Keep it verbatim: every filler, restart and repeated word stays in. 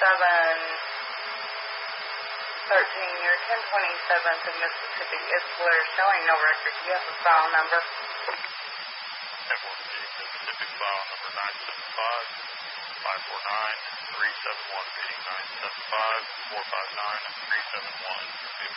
seven thirteen, you're ten twenty-seventh in Mississippi. Isler showing no record. Do you have a file number? ten fourteen, Mississippi, file number nine seven five, five four nine, three seven one, reading nine seven five, four five nine, three seven one.